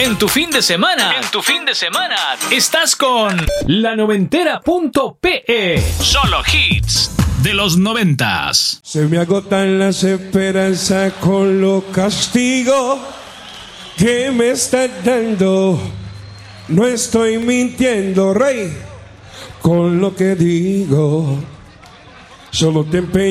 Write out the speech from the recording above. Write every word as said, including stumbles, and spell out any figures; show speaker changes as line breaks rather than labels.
En tu fin de semana, en tu fin de semana, estás con la noventera punto pe. Solo hits de los noventas.
Se me agotan las esperanzas con los castigos que me estás dando. No estoy mintiendo, rey, con lo que digo. Solo te empeño